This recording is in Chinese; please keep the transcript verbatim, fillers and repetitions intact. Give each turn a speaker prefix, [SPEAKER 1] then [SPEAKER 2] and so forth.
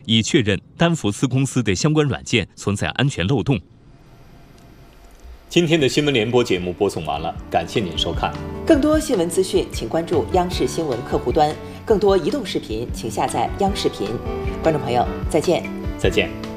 [SPEAKER 1] 已确认丹佛斯公司的相关软件存在安全漏洞。
[SPEAKER 2] 今天的新闻联播节目播送完了，感谢您收看。
[SPEAKER 3] 更多新闻资讯，请关注央视新闻客户端；更多移动视频，请下载央视频。观众朋友，再见。
[SPEAKER 2] 再见。